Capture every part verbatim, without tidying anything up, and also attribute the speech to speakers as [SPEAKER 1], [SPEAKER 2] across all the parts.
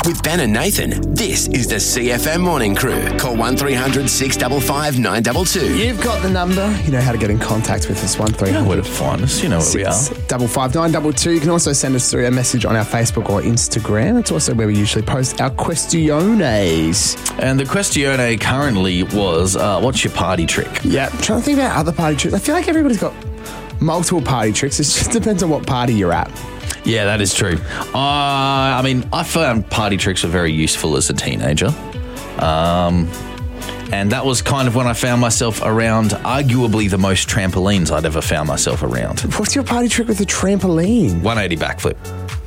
[SPEAKER 1] With Ben and Nathan, this is the C F M Morning Crew. Call one three hundred six five five nine two two.
[SPEAKER 2] You've got the number. You know how to get in contact with us. one three hundred
[SPEAKER 3] You know where to find us. You know where we are.
[SPEAKER 2] Double five nine double two. You can also send us through a message on our Facebook or Instagram. It's also where we usually post our questiones.
[SPEAKER 3] And the questione currently was, uh, what's your party trick?
[SPEAKER 2] Yeah, I'm trying to think about other party tricks. I feel like everybody's got multiple party tricks. It just depends on what party you're at.
[SPEAKER 3] Yeah, that is true. Uh, I mean, I found party tricks were very useful as a teenager. Um, and that was kind of when I found myself around arguably the most trampolines I'd ever found myself around.
[SPEAKER 2] What's your party trick with a trampoline?
[SPEAKER 3] one eighty backflip.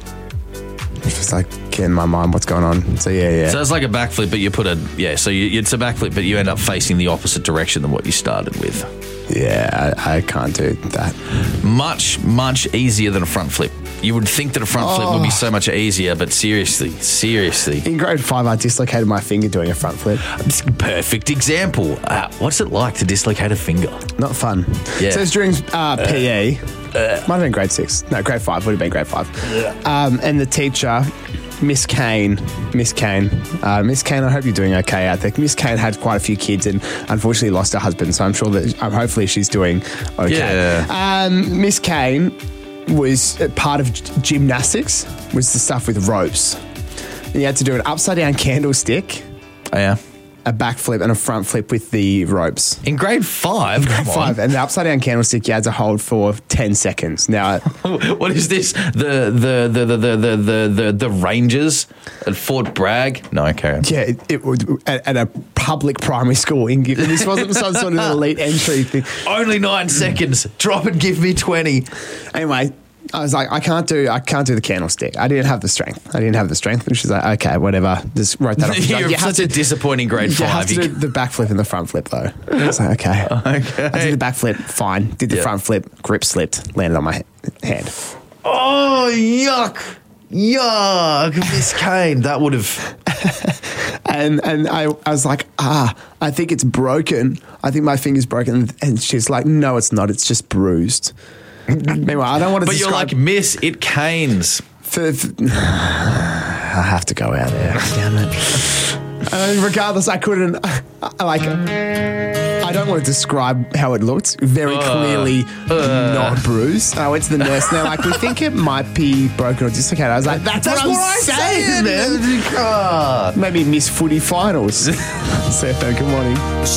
[SPEAKER 2] It's just like getting my mind what's going on. So, yeah, yeah.
[SPEAKER 3] So it's like a backflip, but you put a, yeah, so you, it's a backflip, but you end up facing the opposite direction than what you started with.
[SPEAKER 2] Yeah, I, I can't do that.
[SPEAKER 3] Much, much easier than a front flip. You would think that a front flip would be so much easier, but seriously, seriously.
[SPEAKER 2] In grade five, I dislocated my finger doing a front flip.
[SPEAKER 3] Perfect example. Uh, what's it like to dislocate a finger?
[SPEAKER 2] Not fun.
[SPEAKER 3] Yeah.
[SPEAKER 2] So it was during uh, P E. Uh, Might have been grade six. No, grade five. Would have been grade five. Yeah. Um, and the teacher, Miss Kane, Miss Kane, uh, Miss Kane, I hope you're doing okay out there. Miss Kane had quite a few kids and unfortunately lost her husband, so I'm sure that um, hopefully she's doing okay.
[SPEAKER 3] Yeah.
[SPEAKER 2] Um, Miss Kane was part of gymnastics, was the stuff with ropes. And you had to do an upside down candlestick,
[SPEAKER 3] Oh, yeah.
[SPEAKER 2] a back flip and a front flip with the ropes.
[SPEAKER 3] In grade five? Come
[SPEAKER 2] Five,
[SPEAKER 3] on.
[SPEAKER 2] and the upside down candlestick you had to hold for ten seconds. Now,
[SPEAKER 3] What is this? The the the the the the the, the, the Rangers at Fort Bragg? No, okay.
[SPEAKER 2] yeah, it, it was at, at a public primary school in Gibbon. This wasn't some sort of elite entry thing.
[SPEAKER 3] Only nine seconds. Drop and give me twenty.
[SPEAKER 2] Anyway, I was like, I can't do, I can't do the candlestick. I didn't have the strength. I didn't have the strength. And she's like, okay, whatever. Just wrote that off. She's
[SPEAKER 3] You're
[SPEAKER 2] like, you have
[SPEAKER 3] such a
[SPEAKER 2] to,
[SPEAKER 3] disappointing grade
[SPEAKER 2] you
[SPEAKER 3] five.
[SPEAKER 2] have to
[SPEAKER 3] You
[SPEAKER 2] do the back flip and the front flip though. I was like, okay.
[SPEAKER 3] Okay.
[SPEAKER 2] I did the back flip, fine. Did the
[SPEAKER 3] Yeah.
[SPEAKER 2] front flip, grip slipped, landed on my he- head.
[SPEAKER 3] Oh, yuck. Yuck. Miss Kane. That would have...
[SPEAKER 2] And and I, I was like, ah, I think it's broken. I think my finger's broken. And she's like, no, it's not. It's just bruised. Meanwhile, I don't want to
[SPEAKER 3] But
[SPEAKER 2] describe...
[SPEAKER 3] you're like, miss, it canes.
[SPEAKER 2] For, for, I have to go out there. Damn it. And regardless, I couldn't, I, like, I don't want to describe how it looked. Very
[SPEAKER 3] Uh,
[SPEAKER 2] clearly
[SPEAKER 3] uh.
[SPEAKER 2] not bruised. And I went to the nurse and they're like, we think it might be broken or dislocated. I was like, that's,
[SPEAKER 3] That's
[SPEAKER 2] what I'm
[SPEAKER 3] what I
[SPEAKER 2] saying,
[SPEAKER 3] said,
[SPEAKER 2] man.
[SPEAKER 3] man.
[SPEAKER 2] Maybe miss footy finals. C F M, good morning.